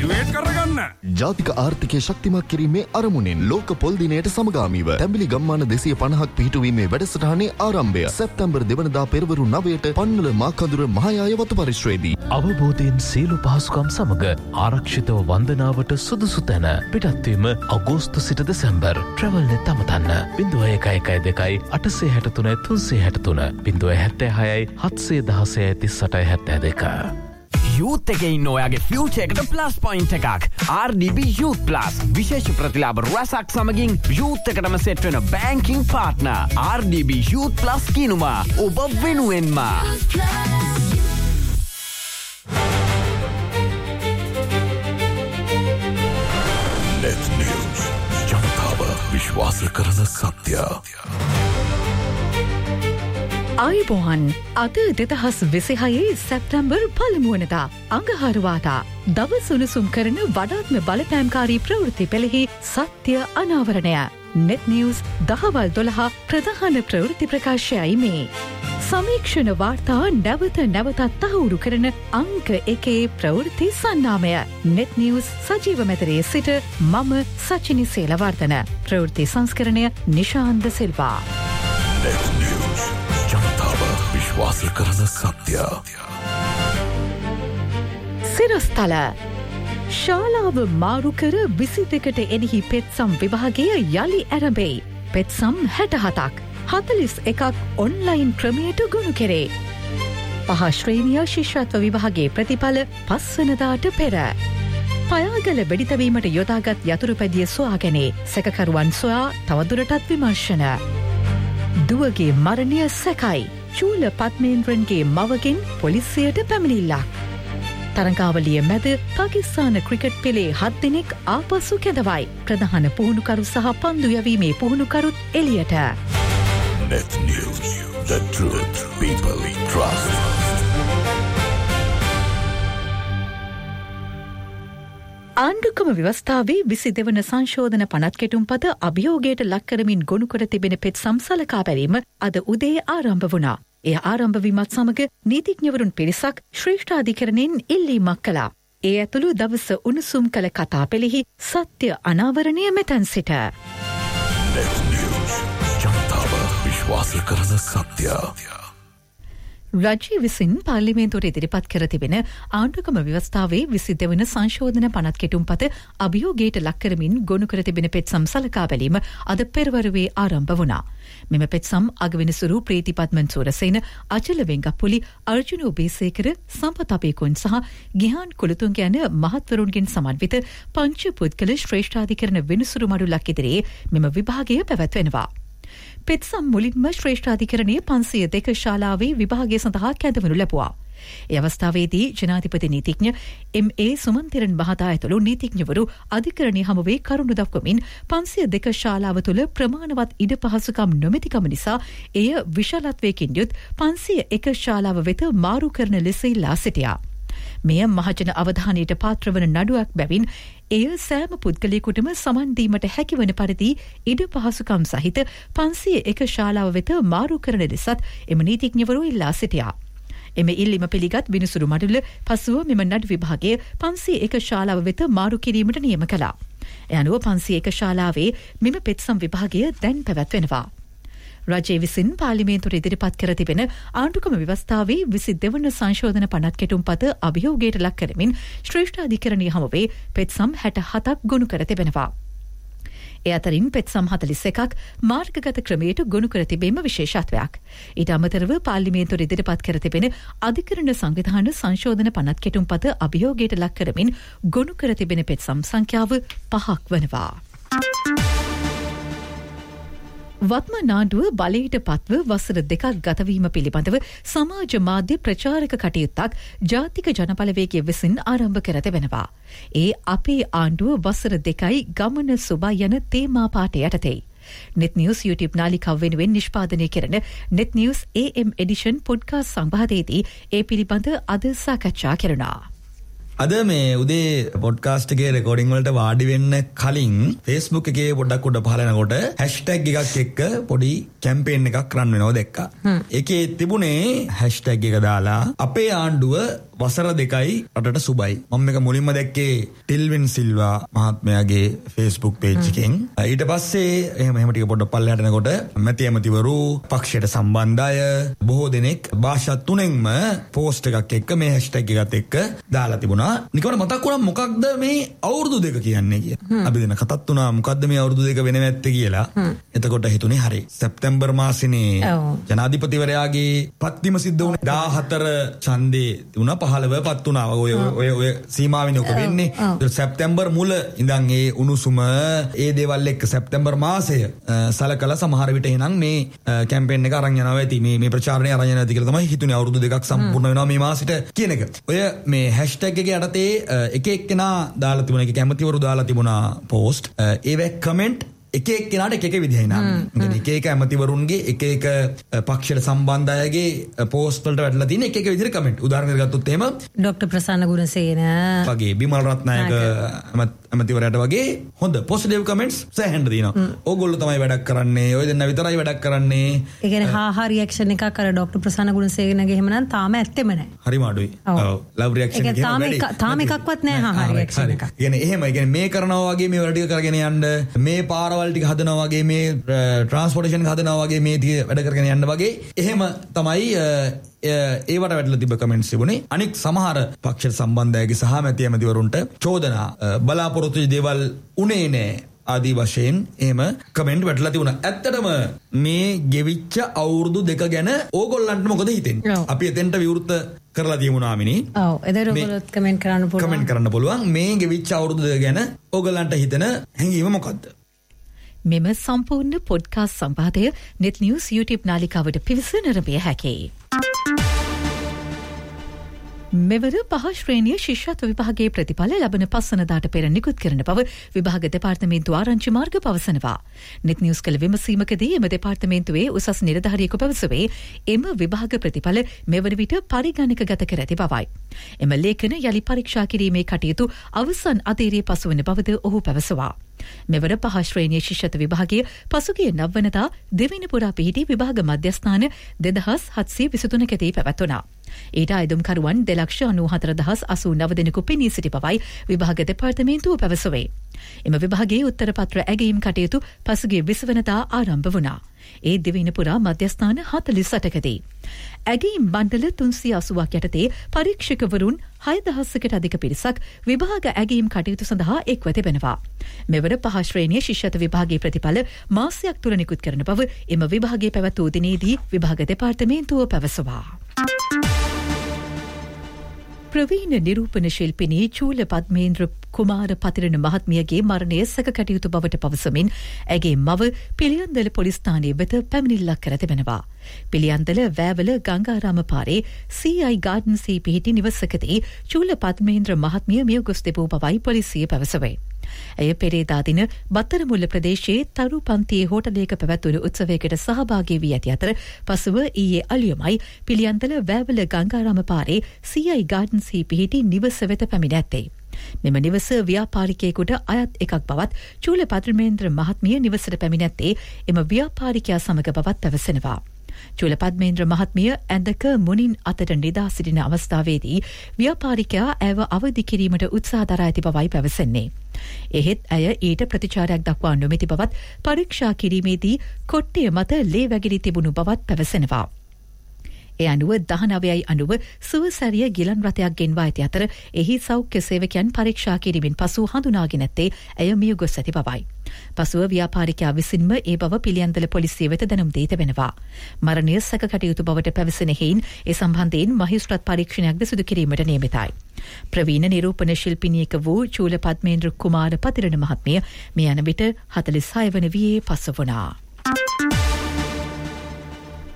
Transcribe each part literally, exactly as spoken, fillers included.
Activate කරගන්න. ජාතික ආර්ථිකය ශක්තිමත් කිරීමේ අරමුණෙන් ලෝක පොල් දිනයට සමගාමීව තැඹිලි ගම්මාන දෙසිය පනහක් පිහිටුවීමේ වැඩසටහනේ ආරම්භය සැප්තැම්බර් දෙවනදා පෙරවරු නවයට පන්නල මාකඳුර මහායාය වතු පරිශ්‍රයේදී. අවබෝධයෙන් සියලු පහසුකම් සමග ආරක්ෂිතව වන්දනාවට සුදුසු තැන පිටත්වීම අගෝස්තු සිට දෙසැම්බර් ට්‍රැවල්නෙත් අමතන්න බිංදුව එකයි එකයි දෙකයි අටසිය හැට තුනයි තුන්සිය හැට තුන බිංදුව හැත්තෑ හයයි හත්සිය දහසය තිස් අටයි හැත්තෑ දෙක. යූත් එකේ ඉන්න ඔයාගේ ෆියුචර් එකට ප්ලස් පොයින්ට් එකක් ආර් ඩී බී Youth Plus විශේෂ ප්‍රතිලාභ රැසක් සමගින් යූත් එකටම සෙට් වෙන බැංකින් පාර්ට්නර් ආර් ඩී බී Youth Plus කිනුමා ඔබ වෙනුවෙන්ම Net News ජනතාව විශ්වාස කරන සත්‍ය. ආයුබෝවන් අද දෙදහස් විසිහයේ සැප්තැම්බර් පළමුවනදා අඟහරුවාදා දවස් උණුසුම් කරන වඩාත්ම බලපෑම්කාරී ප්‍රවෘත්ති පෙළෙහි සත්‍ය අනාවරණය. net news දහවල් දොළහ ප්‍රධාන ප්‍රවෘත්ති ප්‍රකාශයයි මේ. සමීක්ෂණ වාර්තා නැවත නැවතත් තහවුරු කරන අංක එකේ ප්‍රවෘත්ති සන්නාමය. net news සජීව මැදිරියේ සිට මම සචිනි සේලවර්ධන. ප්‍රවෘත්ති සංස්කරණය නිශාන්ත සිල්වා. Net News ජනතාව විශ්වාස කරන සත්‍ය. සිරස්තල ශාලාව මාරු කර විසි දෙකට එනෙහි පෙත්සම් විභාගය යළි ඇරඹෙයි. පෙත්සම් හැට හතක් හතලිස් එකක් ඔන්ලයින් ක්‍රමයට ගොනු කෙරේ. පහ ශ්‍රේණිය ශිෂ්‍යත්ව විභාගයේ ප්‍රතිඵල පස්වනදාට පෙර. පයාගල වෙඩිතැවීමට යොදාගත් යතුරුපැදිය සොයාගැනේ. සැකකරුවන් සොයා තවදුරටත් විමර්ශන. දුවගේ මරණය සැකයි. චූල පත්මේන්ද්‍රන්ගේ මවගෙන් පොලිසියට පැමිණිල්ලක්. තරංගාවලිය මැද පාකිස්තාන ක්‍රිකට් පෙළේ හත් දෙනෙක් ආපසු කැඳවයි. ප්‍රධාන පුහුණුකරු සහ පන්දු යැවීමේ පුහුණුකරුත් එළියට. Net News, the truth people trust. ආණ්ඩුක්‍රම ව්‍යවස්ථාවේ විසි දෙවන සංශෝධන පනත් කෙටුම්පත අභියෝගයට ලක් කරමින් ගොනු කර තිබෙන පෙත්සම් සලකා බැලීම අද උදේ ආරම්භ වුණා. එය ආරම්භ වීමත් සමග නීතිඥවරුන් පිරිසක් ශ්‍රේෂ්ඨාධිකරණයෙන් ඉල්ලීමක් කළා. ඒ ඇතුළු දවස උණුසුම් කළ කතා පෙළෙහි සත්‍ය අනාවරණය මෙතැන් සිට. Net News ජනතාව විශ්වාස කරන සත්‍ය. රජය විසින් පාර්ලිමේන්තුවට ඉදිරිපත් කර තිබෙන ආණ්ඩුක්‍රම ව්‍යවස්ථාවේ විසි දෙවන සංශෝධන පනත් කෙටුම්පත අභියෝගයට ලක් කරමින් ගොනු කර තිබෙන පෙත්සම් සලකා බැලීම අද පෙරවරුවේ ආරම්භ වුණා. මෙම පෙත්සම් අගවිනිසුරු ප්‍රීතිපත්මන් සූරසේන, අචල වෙංගප්පුලි, අර්ජුන උබේසේකර, සම්පත් අපේකුන් සහ ගිහාන් කුලතුංග යන මහත්වරුන්ගෙන් සමන්විත පංච පුද්ගල ශ්‍රේෂ්ඨාධිකරණ විනිසුරු මඩුලක් ඉදිරියේ මෙම විභාගය පැවැත්වෙනවා. පෙත්සම් මුලින්ම ශ්‍රේෂ්ඨාධිකරණයේ පන්සිය දෙක ශාලාවේ විභාගය සඳහා කැඳවනු ලැබුවා. ඒ අවස්ථාවේදී ජනාධිපති නීතිඥ එම් ඒ සුමන්තිරන් මහතා ඇතුළු නීතිඥවරු අධිකරණය හමුවේ කරුණු දක්වමින් පන්සිය දෙක ශාලාව තුළ ප්‍රමාණවත් ඉඩ පහසුකම් නොමැතිකම නිසා එය විශාලත්වයකින් යුත් පන්සිය එක ශාලාව වෙත මාරු කරන ලෙස ඉල්ලා සිටියා. මෙය මහජන අවධානයට පාත්‍රවන නඩුවක් බැවින් එය සෑම පුද්ගලයෙකුටම සමන් දීමට හැකිවන පරිදි ඉඩ පහසුකම් සහිත පන්සිය එක ශාලාව වෙත මාරු කරන ලෙසත් එම නීතිඥවරු ඉල්ලා සිටියා. එම ඉල්ලීම පිළිගත් විනිසුරු මඩුල පසුව මෙම නඩු විභාගය පන්සිය එක ශාලාව වෙත මාරු කිරීමට නියම කළා. ඒ අනුව පන්සිය එක ශාලාවේ මෙම පෙත්සම් විභාගය දැන් පැවැත්වෙනවා. රජය විසින් පාර්ලිමේන්තුවට ඉදිරිපත් කර තිබෙන ආණ්ඩුක්‍රම ව්‍යවස්ථාවේ විසි දෙවන සංශෝධන පනත් කෙටුම්පත අභියෝගයට ලක් කරමින් ශ්‍රේෂ්ඨාධිකරණය හමුවේ පෙත්සම් හැට හතක් ගොනු කර තිබෙනවා. ඒ අතරින් පෙත්සම් හතලිස් එකක් මාර්ගගත ක්‍රමයට ගොනු කර තිබීම විශේෂත්වයක්. ඊට අමතරව පාර්ලිමේන්තුවට ඉදිරිපත් කර තිබෙන අධිකරණ සංවිධාන සංශෝධන පනත් කෙටුම්පත අභියෝගයට ලක් කරමින් ගොනු කර තිබෙන පෙත්සම් සංඛ්‍යාව පහක් වනවා. වත්මන් ආණ්ඩුව බලයට පත්ව වසර දෙකක් ගතවීම පිළිබඳව සමාජ මාධ්‍ය ප්‍රචාරක කටයුත්තක් ජාතික ජනබලවේගය විසින් ආරම්භ කර තිබෙනවා. ඒ අපේ ආණ්ඩුව වසර දෙකයි ගමන සුබයි යන තේමා පාඨය යටතේ. net news YouTube නාලිකාව වෙනුවෙන් නිෂ්පාදනය කරන net news A M edition podcast සංවාදයේදී ඒ පිළිබඳ අද සාකච්ඡා කෙරුණා. අද මේ උදේ පොඩ්කාස්ට් එකේ රෙකෝඩින් වලට වාඩි වෙන්න කලින් Facebook එකේ පොඩ්ඩක් උඩ පහලනකොට හැෂ්ටැග් එකක් එක්ක පොඩි කැම්පේන් එකක් රන් වෙනවා දැක්කා. ඒකේ තිබුණේ හැෂ්ටැග් එක දාලා අපේ ආණ්ඩුව වසර දෙකයි රටට සුබයි. මම මේක මුලින්ම දැක්කේ ටිල්වින් සිල්වා මහත්මයාගේ Facebook page එකෙන්. ඊට පස්සේ එහෙම එහෙම ටික පොඩ්ඩක් පල්ලෙහාට යනකොට මැති ඇමතිවරු පක්ෂයට සම්බන්ධ අය බොහෝ දෙනෙක් භාෂා තුනෙන්ම පෝස්ට් එකක් එක්ක මේ හැෂ්ටැග් එකත් එක්ක දාලා තිබුණා. නිකන් මතක් වුණා මොකක්ද මේ අවුරුදු දෙක කියන්නේ කියලා. අපි දෙන කතාත් වුණා මොකද්ද මේ අවුරුදු දෙක වෙන්නේ නැත්තේ කියලා. එතකොට හිතුනේ හරි සැප්තැම්බර් මාසෙනේ ජනාධිපතිවරයාගේ පත්වීම සිද්ධ වුණේ දාහතර ඡන්දේ වුණා පහළව පත් වුණා. ඔය ඔය ඔය සීමාවෙනේ ඔක වෙන්නේ. සැප්තැම්බර් මුල ඉඳන් ඒ උණුසුම ඒ දේවල් එක්ක සැප්තැම්බර් මාසය සලකලා සමහර විට එහෙනම් මේ කැම්පේන් එක අරන් යනවා ඇති මේ මේ ප්‍රචාරණය අරන් යනවා ඇති කියලා තමයි හිතුනේ. අවුරුදු දෙකක් සම්පූර්ණ වෙනවා මේ මාසෙට කියන එක. ඔය මේ හැෂ්ටැග් එකේ යටතේ එක එක්කෙනා දාලා තිබුණා. එක කැමතිවරු දාලා තිබුණා පෝස්ට්. ඒවැ කමෙන්ට් එක එක්කෙනාට එක එක විදිහයි නාම. එක එක ඇමතිවරුන්ගේ එක එක පක්ෂයට සම්බන්ධ අයගේ පෝස්ට් වලට වැටලා තියෙන එක එක විදිහට කමෙන්ට්. උදාහරණයක් ගත්තොත් එහෙම ડોક્ટર ප්‍රසන්න ගුණසේන වගේ බිමල් රත්නායක ඇමතිවරයාට වගේ හොඳ පොසිටිව් කමෙන්ට්ස් සෑහෙන්න තියෙනවා. ඕගොල්ලෝ තමයි වැඩක් කරන්නේ. ඔය දෙන්න විතරයි වැඩක් කරන්නේ. ඒ කියන්නේ හා හා රියැක්ෂන් එකක් කර ડોક્ટર ප්‍රසන්න ගුණසේනගේ එහෙම නම් තාම ඇත්තෙම නැහැ. හරිම අඩුයි. ඔව්. ලව් රියැක්ෂන් එක තාම තාම එකක්වත් නැහැ හා හා රියැක්ෂන් එකක්. කියන්නේ එහෙම. ඒ කියන්නේ මේ කරනවා වගේ මේ වැඩ ටික කරගෙන යන්න මේ පාර ටික හදනවා වගේ මේ ට්‍රාන්ස්පෝර්ටේෂන් හදනවා වගේ මේ ටික වැඩ කරගෙන යන්න වගේ එහෙම තමයි ඒවට වැටලා තිබ්බ කමෙන්ට්ස් තිබුණේ. අනික සමහර පක්ෂ සම්බන්ධයගේ සහ මැති ඇමතිවරුන්ට චෝදනා බලාපොරොත්තු දේවල් උනේ නෑ ආදී වශයෙන් එහෙම කමෙන්ට් වැටලා තිබුණා. ඇත්තටම මේ ගෙවිච්ච අවුරුදු දෙක ගැන ඕගොල්ලන්ට මොකද හිතෙන්නේ? අපි එතෙන්ට විවෘත කරලා තියමු නාමිනේ. ඔව් එදර ඔයගොල්ලොත් කමෙන්ට් කරන්න පුළුවන්. කමෙන්ට් කරන්න පුළුවන්. මේ ගෙවිච්ච අවුරුදු දෙක ගැන ඕගොල්ලන්ට හිතෙන හැඟීම මොකද්ද? මෙම සම්පූර්ණ පොඩ්කාස්ට් සම්පාදය net news YouTube නාලිකාවට පිවිස නිරඹිය හැකියි. මෙවර පහ ශ්‍රේණිය ශිෂ්‍යත්ව විභාගයේ ප්‍රතිඵල ලබන පස්වනදාට පෙර නිකුත් කරන බව විභාග දෙපාර්තමේන්තුව ආරංචි මාර්ග පවසනවා. net news කළ විමසීමකදී එම දෙපාර්තමේන්තුවේ උසස් නිලධාරියෙකු පැවසුවේ එම විභාග ප්‍රතිඵල මෙවර විට පරිගණකගත කර ඇති බවයි. එම ලේඛන යලි පරීක්ෂා කිරීමේ කටයුතු අවසන් අදියරේ පසුවන බවද ඔහු පැවසුවා. මෙවර පහ ශ්‍රේණිය ශිෂ්‍යත්ව විභාගයේ පසුගිය නවවනදා දෙවෙනිපුරා පිහිටි විභාග මධ්‍යස්ථාන දෙදහස් හත්සිය විසිතුනකදී පැවැත්වුණා. ඊට අයදුම්කරුවන් දෙලක්ෂ අනූහතර දහස් අසූ නව දෙනෙකු පෙනී සිටි බවයි විභාග දෙපාර්තමේන්තුව පැවසුවේ. එම විභාගයේ උත්තර පත්‍ර ඇගීම් කටයුතු පසුගිය විසිවනදා ආරම්භ වුණා. ඒ දෙවෙනිපුරා මධ්‍යස්ථාන හතළිස් අටකදී. ඇගීම් බණ්ඩල තුන්සිය අසූවක් යටතේ පරීක්ෂකවරුන් හයදහසකට අධික පිරිසක් විභාග ඇගීම් කටයුතු සඳහා එක්ව තිබෙනවා. මෙවර පහ ශ්‍රේණිය ශිෂ්‍යත්ව විභාගයේ ප්‍රතිඵල මාසයක් තුළ නිකුත් කරන බව එම විභාගයේ පැවැත් වූ දිනේදී විභාග දෙපාර්තමේන්තුව පැවසුවා. ප්‍රවීණ නිරූපණ ශිල්පිනී චූල පද්මේන්ද්‍ර කුමාර පතිරණ මහත්මියගේ මරණය සැකකටයුතු බවට පවසමින් ඇගේ මව පිළියන්දල පොලිස් ස්ථානයේ වෙත පැමිණිල්ලක් කර තිබෙනවා. පිළියන්දල වෑවල ගංගාරාම පාරේ සී අයි ගාඩන්සී පිහිටි නිවසකදී චූල පද්මේන්ද්‍ර මහත්මිය මිය ගොස් තිබූ බවයි පොලිසිය පැවසුවේ. ඇය පෙරේදා දින බත්තරමුල්ල ප්‍රදේශයේ තරු පන්තියේ හෝටලයක පැවැත්වුණු උත්සවයකට සහභාගී වී ඇති අතර පසුව ඊයේ අලුයමයි පිළියන්දල වෑවල ගංගාරාම පාරේ සී අයි ගාඩන්සී පිහිටි නිවස වෙත පැමිණ ඇත්තේ. මෙම නිවස ව්‍යාපාරිකයෙකුට අයත් එකක් බවත් චූල පද්මේන්ද්‍ර මහත්මිය නිවසට පැමිණ ඇත්තේ එම ව්‍යාපාරිකයා සමග බවත් පැවසෙනවා. චූල පද්මේන්ද්‍ර මහත්මිය ඇඳක මුනින් අතට නිදා සිටින අවස්ථාවේදී ව්‍යාපාරිකයා ඇව අවදි කිරීමට උත්සාහ දරා ඇති බවයි පැවසෙන්නේ. එහෙත් ඇය ඊට ප්‍රතිචාරයක් දක්වා නොමැති බවත් පරීක්ෂා කිරීමේදී කොට්ටිය මත ලේ වැගිරි තිබුණු බවත් පැවසෙනවා. ඒ අනුව දහනවයයි අනුව සුවසැරිය ගිලන් රථයක් ගෙන්වා ඇති අතර එහි සෞඛ්‍ය සේවකයන් පරීක්ෂා කිරීමෙන් පසු හඳුනාගෙන ඇත්තේ ඇය මිය ගොස් ඇති බවයි. පසුව ව්‍යාපාරිකයා විසින්ම ඒ බව පිළියන්දල පොලිසිය වෙත දැනුම් දී තිබෙනවා. මරණය සැකකටයුතු බවට පැවසෙන හේයින් ඒ සම්බන්ධයෙන් මහේස්ත්‍රාත් පරීක්ෂණයක්ද සිදු කිරීමට නියමිතයි. ප්‍රවීණ නිරූපණ ශිල්පිනියක වූ චූල පද්මේන්ද්‍ර කුමාර පතිරණ මහත්මිය මේ යන විට හතළිස් හය වන වියේ පසු වුණා.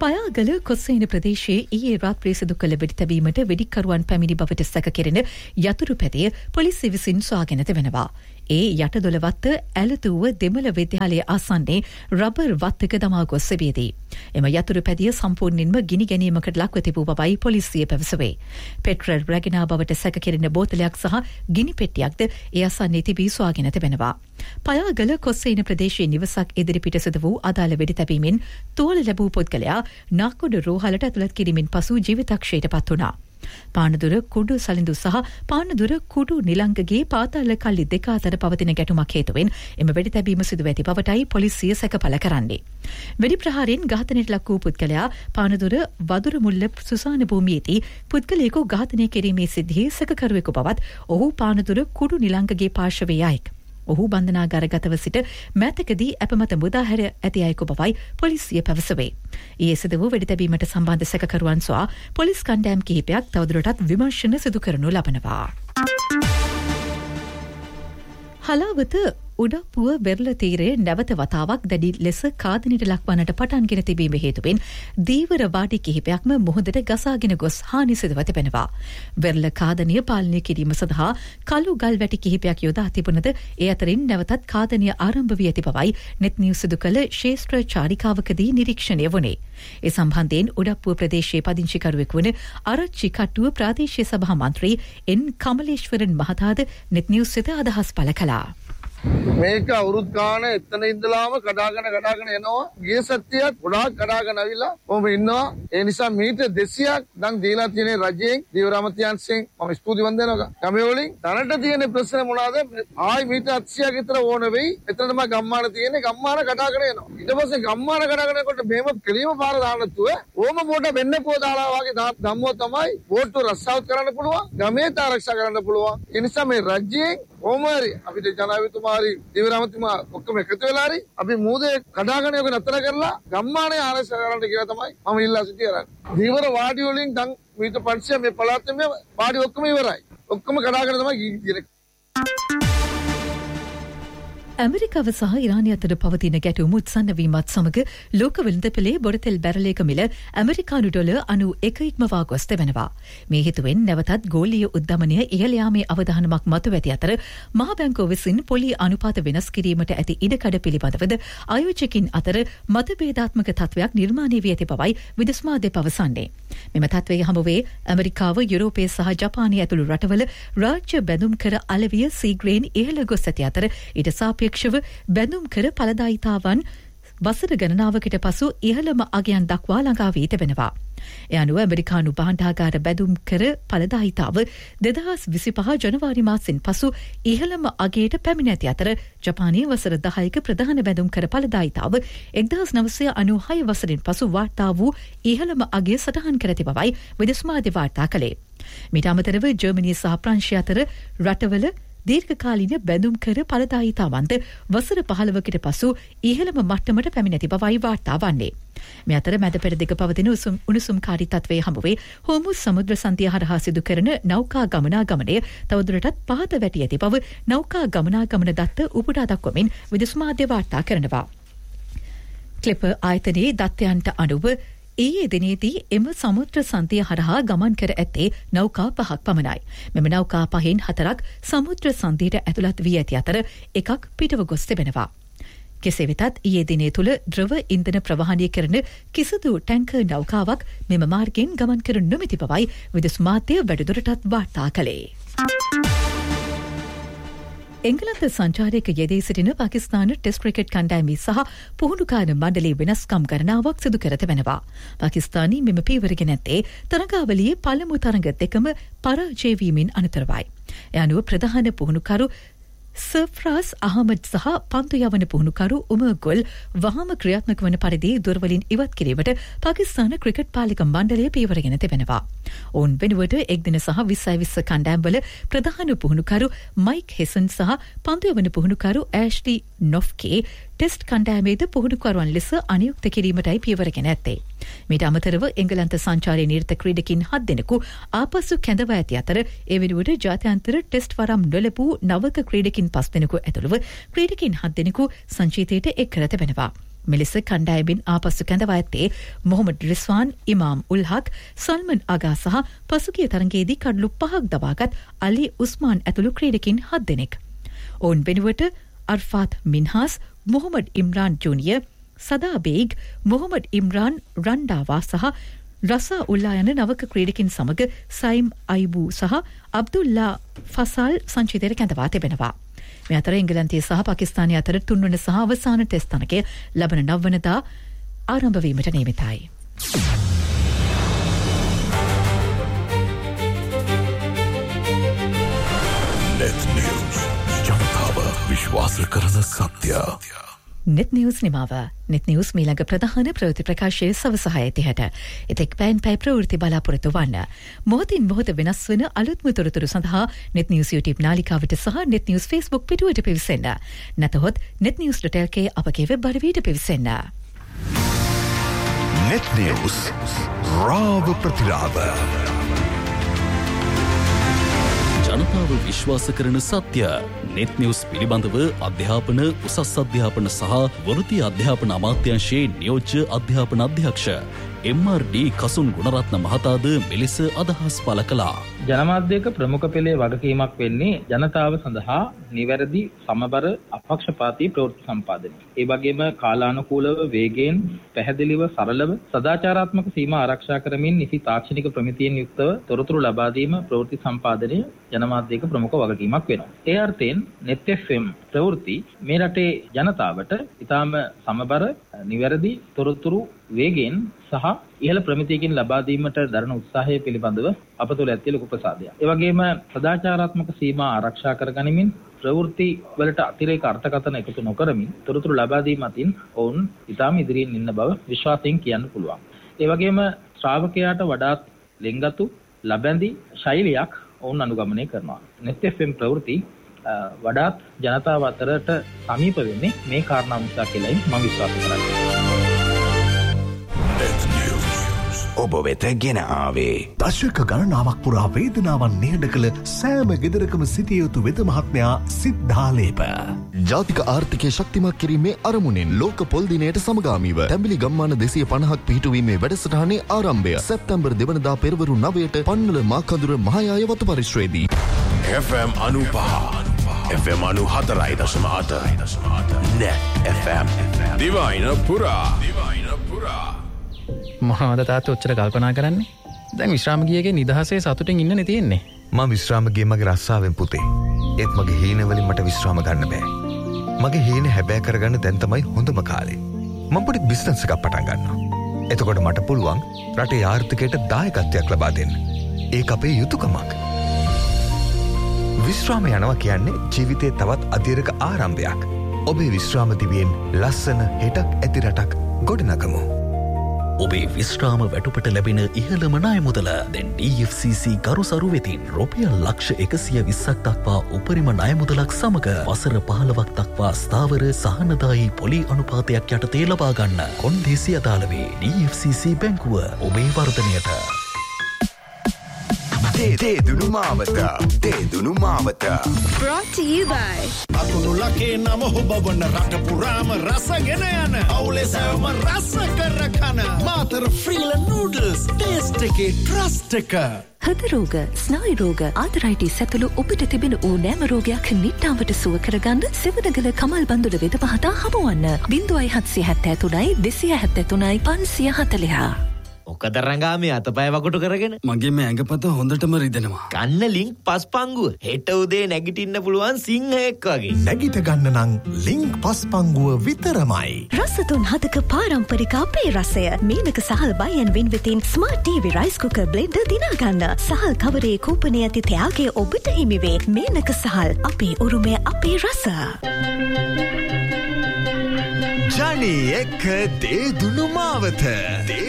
පයාගල කොස්සේන ප්‍රදේශයේ ඊයේ රාත්‍රියේ සිදු කළ වෙඩිතැබීමට වෙඩික්කරුවන් පැමිණි බවට සැක කෙරෙන යතුරු පැදිය පොලිසිය විසින් සොයාගෙන තිබෙනවා. ඒ යටදොළ වත්ත ඇලතුව දෙමළ විද්‍යාලයේ ආසන්නයේ රබර් වත්තක දමා ගොස් සිටියේදී එම යතුරු පැදිය සම්පූර්ණයෙන්ම ගිනි ගැනීමකට ලක්ව තිබූ බවයි පොලිසිය පැවසුවේ. පෙට්‍රල් රැගෙන බවට සැක කෙරෙන බෝතලයක් සහ ගිනි පෙට්ටියක්ද ඒ ආසන්නයේ තිබී සොයාගෙන තිබෙනවා. පයාගල කොස්සේන ප්‍රදේශයේ නිවසක් ඉදිරිපිට සිදු වූ අදාළ වෙඩිතැබීමෙන් තුවාල ලැබූ පුද්ගලයා නාකොඩ රෝහලට ඇතුළත් කිරීමෙන් පසු ජීවිතක්ෂයට පත් වුණා. පානදුර කුඩු සලිඳු සහ පානදුර කුඩු නිලංගගේ පාතාල කල්ලි දෙක අතර පවතින ගැටුමක් හේතුවෙන් එම වෙඩිතැබීම සිදු ඇති බවටයි පොලිසිය සැකපල කරන්නේ. වෙඩි ප්‍රහාරයෙන් ඝාතනයට ලක් වූ පුද්ගලයා පානදුර වදුර මුල්ල සුසාන භූමියේදී පුද්ගලයෙකු ඝාතනය කිරීමේ සිද්ධියේ සැකකරුවෙකු බවත් ඔහු පානදුර කුඩු නිලංගගේ පාර්ශවයේ අයෙක්. ඔහු බන්ධනාගාරගතව සිට මෑතකදී අපමත මුදා හැර ඇති අයෙකු බවයි පොලිසිය පැවසුවේ. ඊයේ සිදු වූ වෙඩිතැබීමට සම්බන්ධ සැකකරුවන් සොයා පොලිස් කණ්ඩායම් කිහිපයක් තවදුරටත් විමර්ශන සිදු කරනු ලබනවා. හලාවත උඩපුව වෙරළ තීරයේ නැවත වතාවක් දැඩි ලෙස කාදනයට ලක්වන්නට පටන්ගෙන තිබීම හේතුවෙන් දීවර වාඩි කිහිපයක්ම මුහුදට ගසාගෙන ගොස් හානි සිදුව තිබෙනවා. වෙරළ කාදනය පාලනය කිරීම සඳහා කළු ගල් වැටි කිහිපයක් යොදා තිබුණද ඒ අතරින් නැවතත් කාදනය ආරම්භ වී ඇති බවයි නෙත් නිවුස් සිදු කළ ශේෂ්ත්‍ර චාරිකාවකදී නිරීක්ෂණය වුණේ. ඒ සම්බන්ධයෙන් උඩපුව ප්‍රදේශයේ පදිංචිකරුවෙකු වන ආරච්චි කට්ටුව ප්‍රාදේශීය සභා මන්ත්‍රී එන් කමලේශ්වරන් මහතාද නෙත් නිවුස් වෙත අදහස් පළ කළා. මේක අවුරුදු ගාන එතන ඉඳලාම කඩාගෙන කඩාගෙන එනවා. ගිය සතියත් ගොඩාක් කඩාගෙන අවිලා කොහොම ඉන්නවා. ඒ නිසා මීටර් දෙසීයක් දැන් දීලා තියෙන රජයෙන් දීවරාමත්‍යංශයෙන් මම ස්තුතිවන්ත වෙනවා. ගමේ වලින් දැනට තියෙන ප්‍රශ්න මොනවාද? ආයි මීටර් අටසියක් විතර ඕන වෙයි. එතන තමයි ගම්මාන තියෙන්නේ. ගම්මාන කඩාගෙන එනවා. ඊට පස්සේ ගම්මාන කඩාගෙන එනකොට මෙහෙම කෙලිම පාර දාන්නතුව ඕම මොඩ වෙන්න පොදාලා වගේ ධම්මෝ තමයි වෝට්ටු රස්සාවත් කරන්න පුළුවන්. ගමේ ආරක්ෂා කරන්න පුළුවන්. ඒ නිසා මේ රජයෙන් ඕමරි අපිට ජනාධිපතිතුමාරි දීවරාමතුමා ඔක්කොම එකතු වෙලා හරි අපි මූදේ කඩාගෙන යක නතර කරලා ගම්මානේ ආරක්ෂා කරන්න කියලා තමයි මම ඉල්ලා සිටියරන්නේ. දීවර වාඩි වලින් දැන් මීට පන්සිය මේ පළාතේ මේ වාඩි ඔක්කොම ඉවරයි. ඔක්කොම කඩාගෙන තමයි ගිහින් ඇමරිකාව සහ ඉරානය අතර පවතින ගැටුම් උත්සන්න වීමත් සමග ලෝක වෙළඳපොලේ බොරතෙල් බැරලයක මිල ඇමරිකානු ඩොලර් අනු එක ඉක්මවා ගොස් තිබෙනවා. මේ හේතුවෙන් නැවතත් ගෝලීය උද්ධමනය ඉහළ යාමේ අවධානමක් මතුව ඇති අතර මහ බැංකුව විසින් පොලි අනුපාත වෙනස් කිරීමට ඇති ඉඩකඩ පිළිබඳවද ආයෝජකින් අතර මතභේදාත්මක තත්වයක් නිර්මාණය වී ඇති බවයි විදේශ මාධ්‍ය පවසන්නේ. මෙම තත්වයේ හමුවේ ඇමරිකාව යුරෝපය සහ ජපානය ඇතුළු රටවල රාජ්‍ය බැඳුම් කර අලවිය සීග්‍රේන් ඉහළ ගොස් ඇති අතර ඊට සාපේක්ෂව බැඳුම් කර ඵලදායිතාවන් වසර ගණනාවකට පසු ඉහළම අගයන් දක්වා ළඟා වී තිබෙනවා. ඒ අනුව ඇමරිකානු භාණ්ඩාගාර බැඳුම් කර ඵලදායිතාව දෙදහස් විසිපහ ජනවාරි මාසෙන් පසු ඉහළම අගයට පැමිණ ඇති අතර ජපානයේ වසර දහයක ප්‍රධාන බැඳුම් කර ඵලදායිතාව එක්දහස් නවසිය අනූහය වසරෙන් පසු වාර්තා වූ ඉහළම අගය සටහන් කර ඇති බවයි විදේශ මාධ්‍ය වාර්තා කළේ. මීට අමතරව ජර්මනිය සහ ප්‍රංශය අතර රටවල දීර්ඝකාලීන බැඳුම් කර ඵලදායිතාවන්ද වසර පහළවකට පසු ඉහළම මට්ටමට පැමිණ ඇති බවයි වාර්තා වන්නේ. මේ අතර මැද පෙර දෙක පවතින උණුසුම්කාරී තත්වයේ හමුවේ හෝමුස් සමුද්‍ර සන්ධිය හරහා සිදු කරන නෞකා ගමනාගමනය තවදුරටත් පහත වැටි ඇති බව නෞකා ගමනාගමන දත්ත උපුටා දක්වමින් විදේශ මාධ්‍ය වාර්තා කරනවා. ක්ලිප ආයතනයේ දත්තයන්ට අනුව ඊයේ දිනේදී එම සමුද්‍ර සන්ධිය හරහා ගමන් කර ඇත්තේ නෞකා පහක් පමණයි. මෙම නෞකා පහෙන් හතරක් සමුද්‍ර සන්ධියට ඇතුළත් වී ඇති අතර එකක් පිටව ගොස් තිබෙනවා. කෙසේ වෙතත් ඊයේ දිනේ තුල ද්‍රව ඉන්ධන ප්‍රවාහනය කරන කිසිදු ටැංකර් නෞකාවක් මෙම මාර්ගයෙන් ගමන් කර නොමැති බවයි විදේශ මාධ්‍ය වැඩිදුරටත් වාර්තා කළේ. එංගලන්ත සංචාරයක යෙදී සිටින පාකිස්තාන ටෙස්ට් ක්‍රිකට් කණ්ඩායමේ සහ පුහුණුකාර මණ්ඩලයේ වෙනස්කම් ගණනාවක් සිදු කර තිබෙනවා. පාකිස්තානයේ මෙම පියවරගෙන ඇත්තේ තරගාවලියේ පළමු තරඟ දෙකම පරාජය වීමෙන් අනතුරුවයි. ඒ අනුව ප්‍රධාන පුහුණුකරු සර්ෆ්‍රාස් අහමඩ් සහ පන්දු යවන පුහුණුකරු උමර් ගුල් වහාම ක්‍රියාත්මක වන පරිදි දුර්වලින් ඉවත් කිරීමට පාකිස්තාන ක්‍රිකට් පාලක මණ්ඩලය පියවරගෙන තිබෙනවා. ඔවුන් වෙනුවට එක්දින සහ විස්සයි විස්ස කණ්ඩායම්වල ප්‍රධාන පුහුණුකරු මයික් හෙසන් සහ පන්දු යවන පුහුණුකරු ඇෂ්ලි නොෆ්කේ ටෙස්ට් කණ්ඩායමේද පුහුණුකරුවන් ලෙස අනියුක්ත කිරීමටයි පියවරගෙන ඇත්තේ. මීට අමතරව එංගලන්ත සංචාරයේ නිරත ක්‍රීඩකින් හත් දෙනෙකු ආපසු කැඳවා ඇති අතර ඒ වෙනුවට ජාත්‍යන්තර ටෙස්ට් වරම් නොලැබූ නවක ක්‍රීඩකින් පස් දෙනෙකු ඇතුළුව ක්‍රීඩකින් හත් දෙනෙකු සංචිතයට එක් කර තිබෙනවා. මෙලෙස කණ්ඩායමින් ආපසු කැඳවා ඇත්තේ මොහොමඩ් රිස්වාන්, ඉමාම් උල් හක්, සල්මන් අගා සහ පසුගිය තරගයේදී කඩලු පහක් දවාගත් අලි උස්මාන් ඇතුළු ක්‍රීඩකින් හත් දෙනෙක්. ඔවුන් වෙනුවට අර්ෆාත් මින්හාස්, මොහොමඩ් ඉම්රාන් ජූනියර්, සදා බේග්, මොහොමඩ් ඉම්රාන් රන්ඩාවා සහ රසා උල්ලා යන නවක ක්‍රීඩකින් සමග සයිම් අයිබූ සහ අබ්දුල්ලා ෆසල් සංචිතයට කැඳවා තිබෙනවා. මේ අතර එංගලන්තය සහ පාකිස්තානය අතර තුන්වන සහ අවසාන ටෙස්ට් තරගය ලබන නවවනදා ආරම්භ වීමට නියමිතයි. Net News ජනතාව විශ්වාස කරන සත්‍ය. Net News නිමාව. Net News මීළඟ ප්‍රධාන ප්‍රවෘත්ති ප්‍රකාශය සවස හය තිහට. එතෙක් පැන් පැය ප්‍රවෘත්ති බලාපොරොත්තු වන්න. මොහොතින් මොහොත වෙනස් වන අලුත්ම තොරතුරු සඳහා Net News YouTube නාලිකාවට සහ Net News Facebook පිටුවට පිවිසෙන්න. නැතහොත් net news dot l k අපගේ වෙබ් අඩවියට පිවිසෙන්න. Net News රාව ප්‍රතිලාභ. ජනතාව විශ්වාස කරන සත්‍ය. net news පිළිබඳව අධ්‍යාපන, උසස් අධ්‍යාපන සහ වෘත්ති අධ්‍යාපන අමාත්‍යාංශයේ නියෝජ්‍ය අධ්‍යාපන අධ්‍යක්ෂ එම් ආර් ඩී කසුන් ගුණරත්න මහතාද මෙලෙස අදහස් පළ කළා. ජනමාධ්‍යක ප්‍රමුඛ පෙළේ වගකීමක් වෙන්නේ ජනතාව සඳහා නිවැරදි, සමබර, අපක්ෂපාතී ප්‍රවෘත්ති සම්පාදනය. ඒ වගේම කාලානුකූලව, වේගයෙන්, පැහැදිලිව, සරලව, සදාචාරාත්මක සීමා ආරක්ෂා කරමින් නිසි තාක්ෂණික ප්‍රමිතියෙන් යුක්තව තොරතුරු ලබා දීම ප්‍රවෘත්ති සම්පාදනය ජනමාධ්‍යක ප්‍රමුඛ වගකීමක් වෙනවා. ඒ අර්ථයෙන් net f m ප්‍රවෘත්ති මේ රටේ ජනතාවට ඉතාම සමබර, නිවැරදි තොරතුරු වේගයෙන් සහ ඉහළ ප්‍රමිතියකින් ලබා දීමට දරන උත්සාහය පිළිබඳව අප තුළ ඇති ලොකු ප්‍රසාදයක්. ඒ වගේම සදාචාරාත්මක සීමා ආරක්ෂා කර ගනිමින් ප්‍රවෘත්ති වලට අතිරේක අර්ථකථන එකතු නොකරමින් තොරතුරු ලබා දීම අතින් ඔවුන් ඉතාම ඉදිරියෙන් ඉන්න බව විශ්වාසයෙන් කියන්න පුළුවන්. ඒ වගේම ශ්‍රාවකයාට වඩාත් ලෙන්ගතු, ලබැඳි ශෛලියක් ඔවුන් අනුගමනය කරනවා. net f m ප්‍රවෘත්ති වඩාත් ජනතාව අතරට සමීප වෙන්නේ මේ කාරණා නිසා කියලායි මම විශ්වාස කරන්නේ. ඔබ වෙත ගෙන ආවේ දශක ගණනාවක් පුරා වේදනාවන් නිහඬ කළ සෑම ගෙදරකම සිටිය යුතු වෙද මහත්මයා සිද්ධාලේප. ජාතික ආර්ථිකය ශක්තිමත් කිරීමේ අරමුණෙන් ලෝක පොල් දිනයට සමගාමීව තැඹිලි ගම්මාන දෙසිය පනහක් පිහිටුවීමේ වැඩසටහනේ ආරම්භය සැප්තැම්බර් දෙවනදා පෙරවරු නවයට පන්නල මාකඳුර මහායාය වතු පරිශ්‍රයේදී. එෆ් එම් අනූපහ එෆ් එම් අනූ හතරයි දශම අට Net එෆ් එම් දිවයින පුරා දිවයින පුරා. මොනවද තාත්තා ඔච්චර කල්පනා කරන්නේ? දැන් විශ්‍රාමගියගේ නිදහසේ සතුටින් ඉන්නනේ තියෙන්නේ. මම විශ්‍රාමගියේ මගේ රස්සාවෙන් පුතේ. ඒත් මගේ හීන වලින් මට විශ්‍රාම ගන්න බෑ. මගේ හීන හැබෑ කරගන්න දැන් තමයි හොඳම කාලේ. මම පොඩි බිස්නස් එකක් පටන් ගන්නවා. එතකොට මට පුළුවන් රටේ ආර්ථිකයට දායකත්වයක් ලබා දෙන්න. ඒක අපේ යුතුයකමක්. විශ්‍රාම යනවා කියන්නේ ජීවිතේ තවත් අධිරක ආරම්භයක්. ඔබේ විශ්‍රාම දිවියෙන් ලස්සන හෙටක් ඇති රටක් ගොඩනගමු. ඔබේ විශ්‍රාම වැටුපට ලැබෙන ඉහළම ණය මුදල දැන් ඩී එෆ් සී සී ගරුසරු වෙතින් රුපියල් ලක්ෂ එකසිය විස්සක් දක්වා උපරිම ණය මුදලක් සමග වසර පහළොවක් දක්වා ස්ථාවර සහනදායී පොලි අනුපාතයක් යටතේ ලබා ගන්න. කොන්දේසි අදාළ වේ ඩී එෆ් සී සී බැංකුව ඔබේ වර්ධනයට. දේදුණු මාවත දේදුණු මාවත brought to you by අකුණු ලකේ නම හොබවන රට පුරාම රසගෙන යන අවුලේ සෑම රස කර කන මාතර ෆ්‍රීල නූඩල්ස් ටේස්ට් එකේ ට්‍රස්ට් එක. හෘද රෝග, ස්නායු රෝග, ආතරයිටිස් ඇතුළු ඔබට තිබෙන ඕනෑම රෝගයක් නිට්ටාවට සුව කරගන්න සෙවණගල කමල් බඳුර වෙද මහතා හමුවන්න. ज़ीरो सात सात තුනයි දෙසිය හැත්තෑ තුනයි පන්සිය හතළිහ. මොකද රංගාමේ අතපය වකුටු කරගෙන මගේ මේ ඇඟපත හොඳටම රිදෙනවා. කන්න ලින්ක් පස් පංගුව හෙට උදේ නැගිටින්න පුළුවන් සිංහයෙක් වගේ. නැගිට ගන්න නම් ලින්ක් පස් පංගුව විතරමයි. රසතුන් හදක පාරම්පරික අපේ රසය. මේනක සහල් බයන් වින් වෙතින් smart TV rice cooker blender දිනා ගන්න. සහල් කවරේ කූපනයේ ඇති තෑග්ගේ ඔබට හිමි වේ. මේනක සහල් අපේ උරුමය අපේ රස. ජනී එක්ක දේදුණු මාවත.